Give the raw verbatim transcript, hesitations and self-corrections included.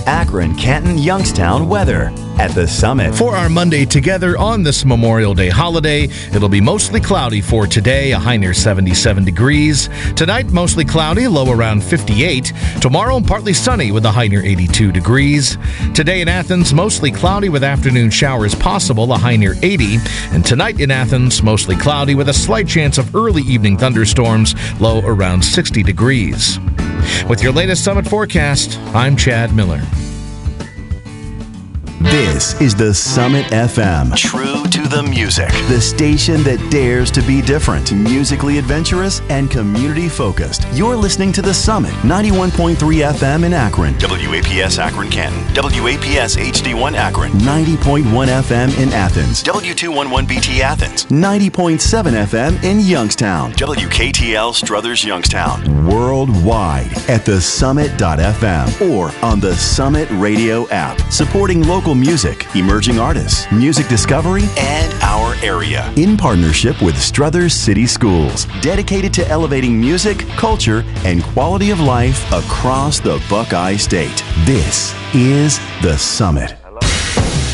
Akron, Canton, Youngstown weather at the Summit. For our Monday together on this Memorial Day holiday, it'll be mostly cloudy for today, a high near seventy-seven degrees. Tonight, mostly cloudy, low around fifty-eight. Tomorrow, partly sunny with a high near eighty-two degrees. Today in Athens, mostly cloudy with afternoon showers possible, a high near eighty. And tonight in Athens, mostly cloudy with a slight chance of early evening thunderstorms, low around sixty degrees. With your latest Summit forecast, I'm Chad Miller. This is the Summit F M. True to the music. The station that dares to be different, musically adventurous, and community focused. You're listening to the Summit, ninety-one point three F M in Akron. W A P S Akron Canton. W A P S H D one Akron. ninety point one F M in Athens. W two eleven B T Athens. ninety point seven F M in Youngstown. W K T L Struthers Youngstown. Worldwide at the summit dot f m or on the Summit Radio app. Supporting local music, emerging artists, music discovery, and our area. In partnership with Struthers City Schools, dedicated to elevating music, culture, and quality of life across the Buckeye State. This is The Summit.